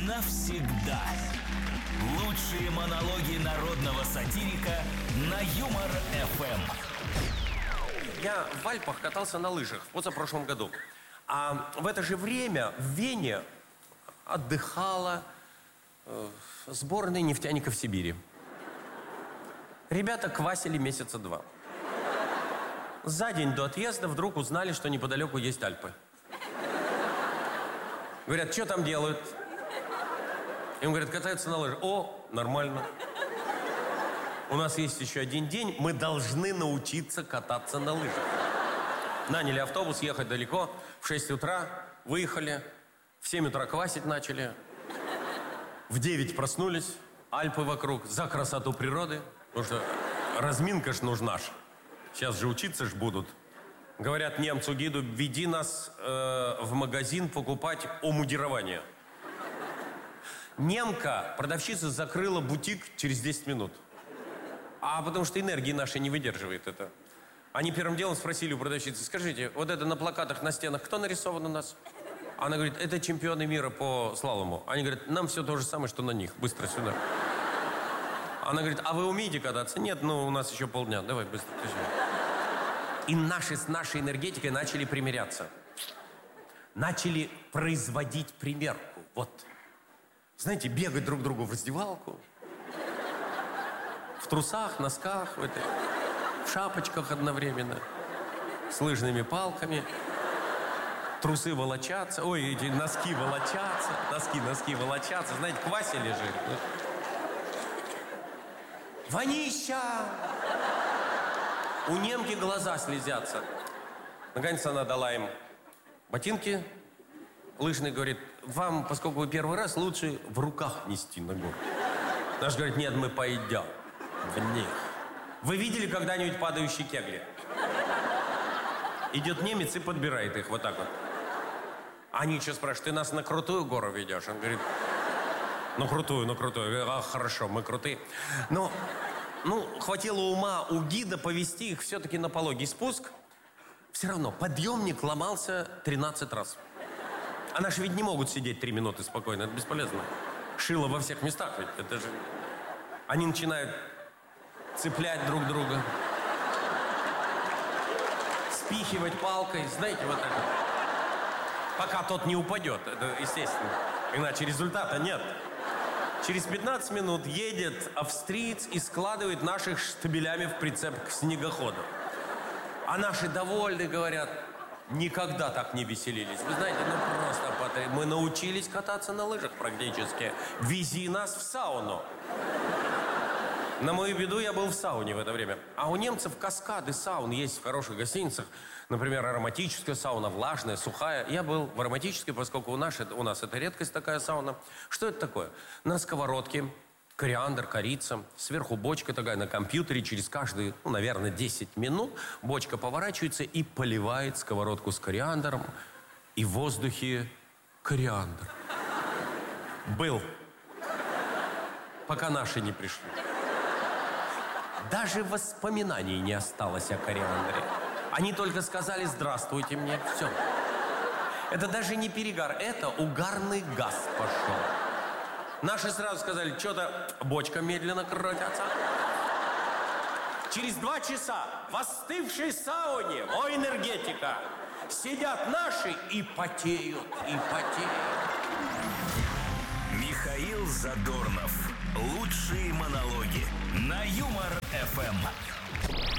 навсегда. Лучшие монологи народного сатирика на Юмор ФМ. Я в Альпах катался на лыжах в позапрошлом году. А в это же время в Вене отдыхала сборная нефтяников Сибири. Ребята квасили месяца 2. За день до отъезда вдруг узнали, что неподалеку есть Альпы. Говорят, что там делают? Им говорят, катаются на лыжах. О, нормально. У нас есть еще один день, мы должны научиться кататься на лыжах. Наняли автобус, ехать далеко. В 6 утра выехали, в 7 утра квасить начали. В 9 проснулись, Альпы вокруг, за красоту природы. Потому что разминка ж нужна ж. Сейчас же учиться ж будут. Говорят немцу-гиду, веди нас в магазин покупать омундирование. Немка, продавщица, закрыла бутик через 10 минут. А потому что энергии нашей не выдерживает это. Они первым делом спросили у продавщицы, скажите, вот это на плакатах, на стенах, кто нарисован у нас? Она говорит, это чемпионы мира по слалому. Они говорят, нам все то же самое, что на них. Быстро сюда. Она говорит, а вы умеете кататься? Нет, у нас еще полдня. Давай, быстро. И наши с нашей энергетикой начали примиряться. Начали производить примерку. Вот. Знаете, бегать друг другу в раздевалку. В трусах, носках, в шапочках одновременно. С лыжными палками. Трусы волочатся. Ой, эти носки волочатся. Носки волочатся. Знаете, квасили же. Вонища! У немки глаза слезятся. Наконец она дала им ботинки. Лыжный говорит, вам, поскольку вы первый раз, лучше в руках нести на гору. Наш говорит, нет, мы пойдем в них. Вы видели когда-нибудь падающие кегли? Идет немец и подбирает их вот так вот. Они что спрашивают, ты нас на крутую гору ведешь? Он говорит, на крутую. А, хорошо, мы крутые. Но, хватило ума у гида повести их все-таки на пологий спуск. Все равно подъемник ломался 13 раз. А наши ведь не могут сидеть 3 минуты спокойно, это бесполезно. Шило во всех местах ведь, это же... Они начинают цеплять друг друга. Спихивать палкой, знаете, вот так вот. Пока тот не упадет, это естественно. Иначе результата нет. Через 15 минут едет австриец и складывает наших штабелями в прицеп к снегоходу. А наши довольны, говорят, никогда так не веселились. Вы знаете, просто мы научились кататься на лыжах практически. Вези нас в сауну. На мою беду я был в сауне в это время. А у немцев каскады саун есть в хороших гостиницах. Например, ароматическая сауна, влажная, сухая. Я был в ароматической, поскольку у нас это редкость такая сауна. Что это такое? На сковородке кориандр, корица. Сверху бочка такая на компьютере. Через каждые, наверное, 10 минут бочка поворачивается и поливает сковородку с кориандром. И в воздухе кориандр. Был. Пока наши не пришли. Даже воспоминаний не осталось о кориандре. Они только сказали «здравствуйте» мне. Все. Это даже не перегар, это угарный газ пошел. Наши сразу сказали, что-то бочка медленно крутится. Через 2 часа в остывшей сауне, энергетика, сидят наши и потеют, Михаил Задорнов. Лучшие монологи на Юмор ФМ.